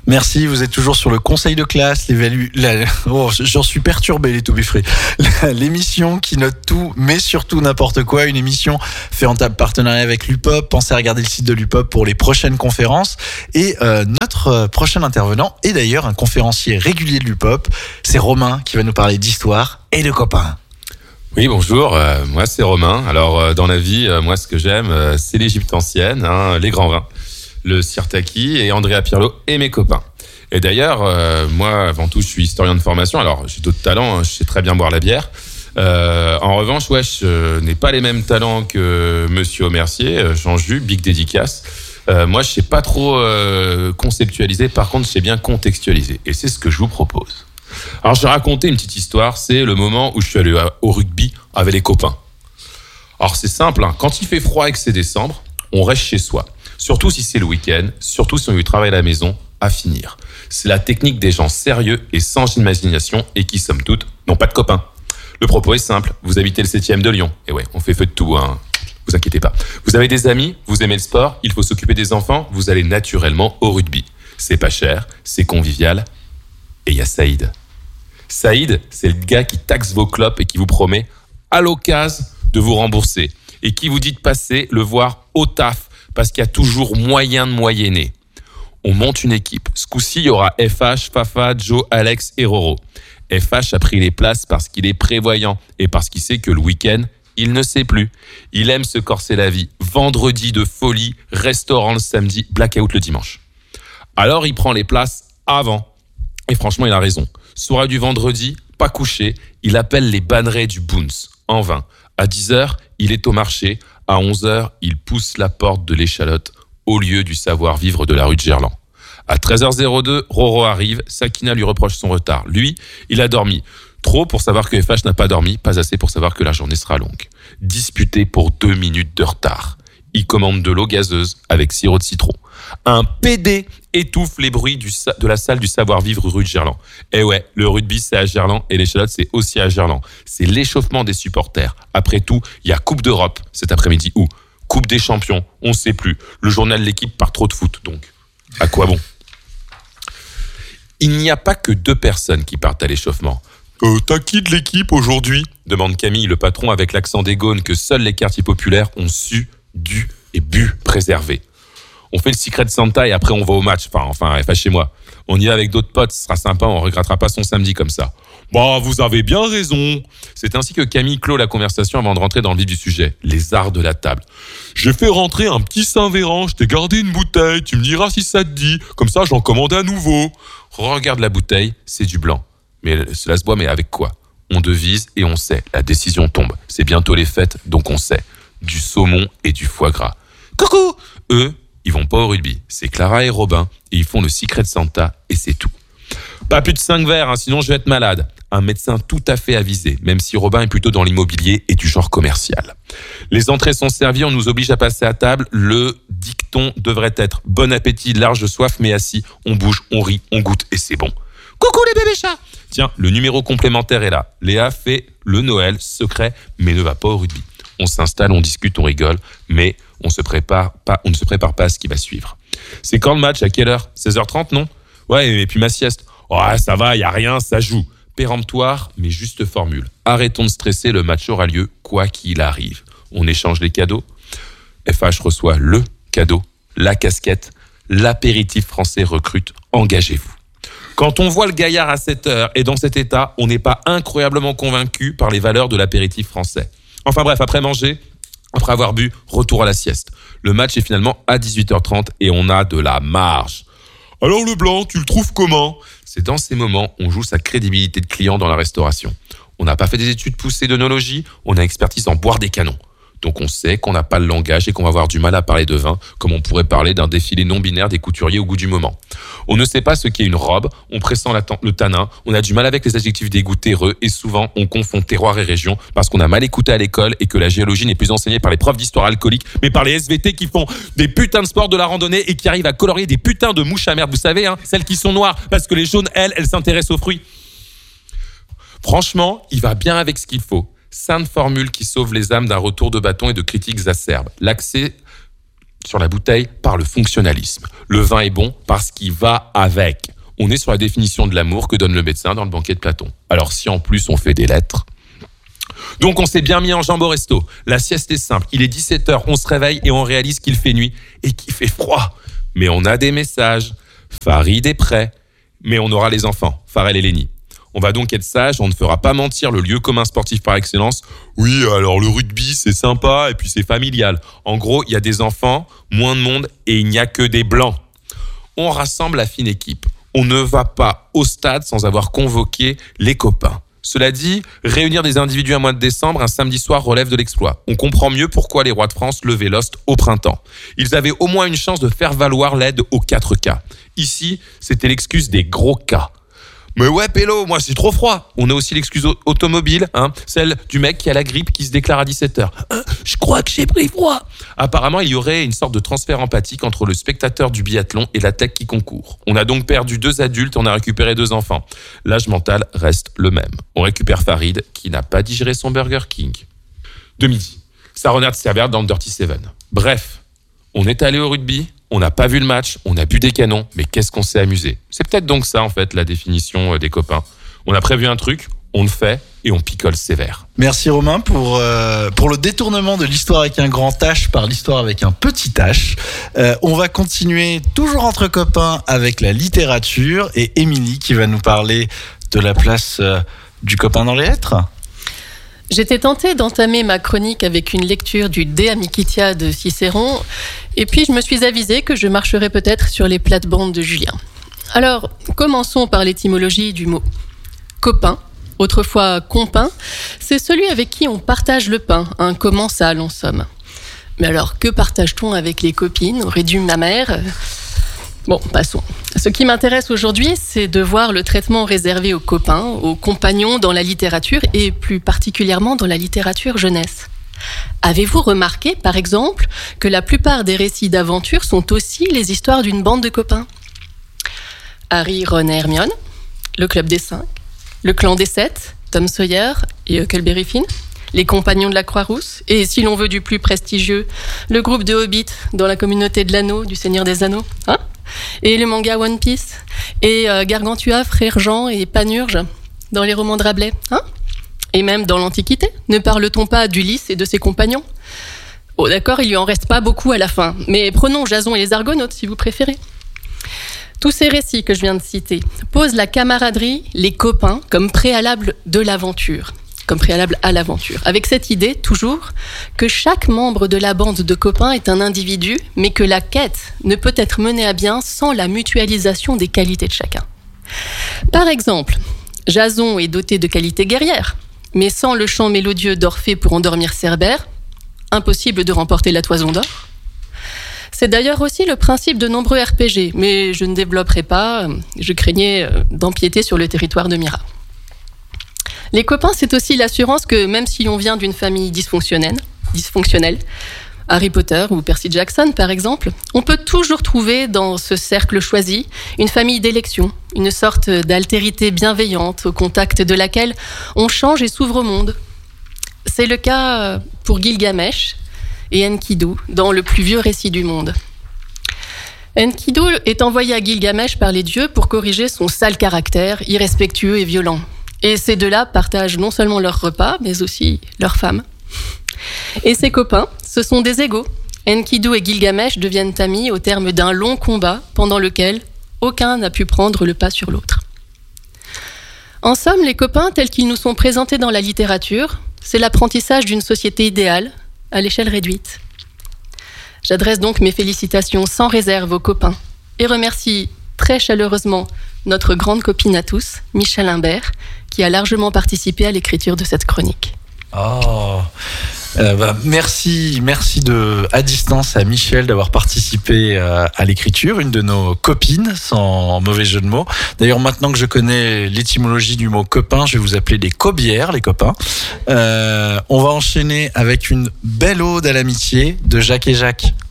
Merci, vous êtes toujours sur le conseil de classe, j'en suis perturbé les To Be Free. L'émission qui note tout, mais surtout n'importe quoi, une émission faite en partenariat avec l'UPOP. Pensez à regarder le site de l'UPOP pour les prochaines conférences. Et notre prochain intervenant est d'ailleurs un conférencier régulier de l'UPOP. C'est Romain qui va nous parler d'histoire et de copains. Oui, bonjour, moi c'est Romain. Alors dans la vie, moi ce que j'aime, c'est l'Égypte ancienne, les grands vins, le Sirtaki et Andrea Pirlo et mes copains. Et d'ailleurs, moi avant tout, je suis historien de formation. Alors j'ai d'autres talents, je sais très bien boire la bière. En revanche, je n'ai pas les mêmes talents que Monsieur Mercier, Jean Jus, big dédicace. Moi, je sais pas trop conceptualiser. Par contre, je sais bien contextualiser. Et c'est ce que je vous propose. Alors, je vais raconter une petite histoire. C'est le moment où je suis allé au rugby avec les copains. Alors, c'est simple. Quand il fait froid et que c'est décembre, on reste chez soi. Surtout si c'est le week-end. Surtout si on veut travailler à la maison, à finir. C'est la technique des gens sérieux et sans imagination et qui, somme toute, n'ont pas de copains. Le propos est simple. Vous habitez le 7e de Lyon. Et ouais, on fait feu de tout, Vous inquiétez pas. Vous avez des amis, vous aimez le sport, il faut s'occuper des enfants, vous allez naturellement au rugby. C'est pas cher, c'est convivial. Et il y a Saïd. Saïd, c'est le gars qui taxe vos clopes et qui vous promet, à l'occasion, de vous rembourser. Et qui vous dit de passer le voir au taf, parce qu'il y a toujours moyen de moyenner. On monte une équipe. Ce coup-ci, il y aura FH, Fafa, Joe, Alex et Roro. FH a pris les places parce qu'il est prévoyant et parce qu'il sait que le week-end, il ne sait plus. Il aime se corser la vie. Vendredi de folie, restaurant le samedi, blackout le dimanche. Alors, il prend les places avant. Et franchement, il a raison. Soirée du vendredi, pas couché, il appelle les bannerets du Boons, en vain. À 10h, il est au marché. À 11h, il pousse la porte de l'échalote au lieu du savoir-vivre de la rue de Gerland. À 13h02, Roro arrive. Sakina lui reproche son retard. Lui, il a dormi. Trop pour savoir que FH n'a pas dormi, pas assez pour savoir que la journée sera longue. Disputé pour 2 minutes de retard. Il commande de l'eau gazeuse avec sirop de citron. Un PD étouffe les bruits de la salle du savoir-vivre rue de Gerland. Et ouais, le rugby c'est à Gerland et l'échalote c'est aussi à Gerland. C'est l'échauffement des supporters. Après tout, il y a Coupe d'Europe cet après-midi ou Coupe des Champions, on ne sait plus. Le journal de l'équipe part trop de foot, donc à quoi bon ? Il n'y a pas que 2 personnes qui partent à l'échauffement. T'as qui de l'équipe aujourd'hui ? Demande Camille, le patron, avec l'accent des Gaunes que seuls les quartiers populaires ont su, dû et bu préserver. On fait le Secret Santa et après on va au match. Enfin, chez moi. On y va avec d'autres potes, ce sera sympa, on regrettera pas son samedi comme ça. Bah, vous avez bien raison. C'est ainsi que Camille clôt la conversation avant de rentrer dans le vif du sujet. Les arts de la table. J'ai fait rentrer un petit Saint-Véran, je t'ai gardé une bouteille, tu me diras si ça te dit. Comme ça, j'en commande à nouveau. Regarde la bouteille, c'est du blanc. Mais cela se boit, mais avec quoi ? On devise et on sait. La décision tombe. C'est bientôt les fêtes, donc on sait. Du saumon et du foie gras. Coucou ! Eux, ils vont pas au rugby. C'est Clara et Robin, et ils font le Secret Santa, et c'est tout. Pas plus de 5 verres, sinon je vais être malade. Un médecin tout à fait avisé, même si Robin est plutôt dans l'immobilier et du genre commercial. Les entrées sont servies, on nous oblige à passer à table. Le dicton devrait être « Bon appétit, large soif, mais assis, on bouge, on rit, on goûte, et c'est bon. » Coucou les bébés chats ! Tiens, le numéro complémentaire est là. Léa fait le Noël secret, mais ne va pas au rugby. On s'installe, on discute, on rigole, mais on ne se prépare pas à ce qui va suivre. C'est quand le match ? À quelle heure ? 16h30, non ? Ouais, et puis ma sieste. Ouais, ça va, y a rien, ça joue. Péremptoire, mais juste formule. Arrêtons de stresser, le match aura lieu, quoi qu'il arrive. On échange les cadeaux. FH reçoit le cadeau, la casquette, l'apéritif français recrute, engagez-vous. Quand on voit le gaillard à 7h et dans cet état, on n'est pas incroyablement convaincu par les valeurs de l'apéritif français. Enfin bref, après manger, après avoir bu, retour à la sieste. Le match est finalement à 18h30 et on a de la marge. Alors le blanc, tu le trouves comment ? C'est dans ces moments on joue sa crédibilité de client dans la restauration. On n'a pas fait des études poussées d'œnologie, on a expertise en boire des canons. Donc on sait qu'on n'a pas le langage et qu'on va avoir du mal à parler de vin, comme on pourrait parler d'un défilé non-binaire des couturiers au goût du moment. On ne sait pas ce qu'est une robe, on pressent le tanin, on a du mal avec les adjectifs des goûts terreux et souvent on confond terroir et région parce qu'on a mal écouté à l'école et que la géologie n'est plus enseignée par les profs d'histoire alcoolique mais par les SVT qui font des putains de sport de la randonnée et qui arrivent à colorier des putains de mouches à merde, vous savez, celles qui sont noires parce que les jaunes, elles s'intéressent aux fruits. Franchement, il va bien avec ce qu'il faut. Sainte formule qui sauve les âmes d'un retour de bâton et de critiques acerbes. L'accès sur la bouteille par le fonctionnalisme. Le vin est bon parce qu'il va avec. On est sur la définition de l'amour que donne le médecin dans le banquet de Platon. Alors si en plus on fait des lettres... Donc on s'est bien mis en jambes au resto. La sieste est simple, il est 17h, on se réveille et on réalise qu'il fait nuit et qu'il fait froid. Mais on a des messages. Farid est prêt. Mais on aura les enfants, Farel et Léni. On va donc être sage, on ne fera pas mentir le lieu commun sportif par excellence. Oui, alors le rugby, c'est sympa et puis c'est familial. En gros, il y a des enfants, moins de monde et il n'y a que des blancs. On rassemble la fine équipe. On ne va pas au stade sans avoir convoqué les copains. Cela dit, réunir des individus un mois de décembre, un samedi soir relève de l'exploit. On comprend mieux pourquoi les rois de France levaient l'ost au printemps. Ils avaient au moins une chance de faire valoir l'aide aux 4 cas. Ici, c'était l'excuse des gros cas. Mais ouais, Pélo, moi c'est trop froid. On a aussi l'excuse automobile, celle du mec qui a la grippe qui se déclare à 17h. Je crois que j'ai pris froid. Apparemment, il y aurait une sorte de transfert empathique entre le spectateur du biathlon et la tech qui concourt. On a donc perdu 2 adultes, on a récupéré 2 enfants. L'âge mental reste le même. On récupère Farid qui n'a pas digéré son Burger King. De midi, ça renard sévère dans le Dirty Seven. Bref, on est allé au rugby. On n'a pas vu le match, on a bu des canons, mais qu'est-ce qu'on s'est amusé. C'est peut-être donc ça, en fait, la définition des copains. On a prévu un truc, on le fait et on picole sévère. Merci Romain pour le détournement de l'histoire avec un grand H par l'histoire avec un petit H. On va continuer toujours entre copains avec la littérature et Émilie qui va nous parler de la place du copain dans les lettres. J'étais tentée d'entamer ma chronique avec une lecture du De Amicitia de Cicéron, et puis je me suis avisée que je marcherais peut-être sur les plates-bandes de Julien. Alors, commençons par l'étymologie du mot. Copain, autrefois compin, c'est celui avec qui on partage le pain, un commensal en somme. Mais alors, que partage-t-on avec les copines, aurait dû ma mère... Bon, passons. Ce qui m'intéresse aujourd'hui, c'est de voir le traitement réservé aux copains, aux compagnons dans la littérature et plus particulièrement dans la littérature jeunesse. Avez-vous remarqué, par exemple, que la plupart des récits d'aventure sont aussi les histoires d'une bande de copains ? Harry, Ron et Hermione, le Club des 5, le Clan des 7, Tom Sawyer et Huckleberry Finn, les Compagnons de la Croix-Rousse, et si l'on veut du plus prestigieux, le groupe de Hobbits dans la communauté de l'Anneau, du Seigneur des Anneaux, et le manga One Piece, et Gargantua, Frère Jean et Panurge dans les romans de Rabelais, Et même dans l'Antiquité, ne parle-t-on pas d'Ulysse et de ses compagnons ? Oh d'accord, il lui en reste pas beaucoup à la fin, mais prenons Jason et les Argonautes si vous préférez. Tous ces récits que je viens de citer posent la camaraderie, les copains, comme préalable de l'aventure. Comme préalable à l'aventure, avec cette idée, toujours, que chaque membre de la bande de copains est un individu, mais que la quête ne peut être menée à bien sans la mutualisation des qualités de chacun. Par exemple, Jason est doté de qualités guerrières, mais sans le chant mélodieux d'Orphée pour endormir Cerbère, impossible de remporter la Toison d'Or. C'est d'ailleurs aussi le principe de nombreux RPG, mais je ne développerai pas, je craignais d'empiéter sur le territoire de Mira. Les copains, c'est aussi l'assurance que même si on vient d'une famille dysfonctionnelle, Harry Potter ou Percy Jackson par exemple, on peut toujours trouver dans ce cercle choisi une famille d'élection, une sorte d'altérité bienveillante au contact de laquelle on change et s'ouvre au monde. C'est le cas pour Gilgamesh et Enkidu dans le plus vieux récit du monde. Enkidu est envoyé à Gilgamesh par les dieux pour corriger son sale caractère, irrespectueux et violent. Et ces deux-là partagent non seulement leur repas, mais aussi leurs femmes. Et ses copains, ce sont des égaux. Enkidu et Gilgamesh deviennent amis au terme d'un long combat pendant lequel aucun n'a pu prendre le pas sur l'autre. En somme, les copains tels qu'ils nous sont présentés dans la littérature, c'est l'apprentissage d'une société idéale à l'échelle réduite. J'adresse donc mes félicitations sans réserve aux copains et remercie très chaleureusement notre grande copine à tous, Michel Imbert, qui a largement participé à l'écriture de cette chronique. Merci à distance à Michel d'avoir participé à l'écriture, une de nos copines, sans mauvais jeu de mots. D'ailleurs, maintenant que je connais l'étymologie du mot copain, je vais vous appeler des cobières, les copains. On va enchaîner avec une belle ode à l'amitié de Jacques et Jacques.